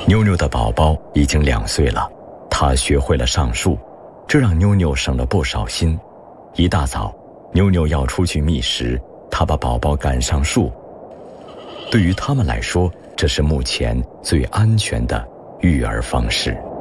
妞妞的宝宝已经2岁了，他学会了上树，这让妞妞省了不少心。一大早，妞妞要出去觅食，她把宝宝赶上树。对于他们来说，这是目前最安全的育儿方式。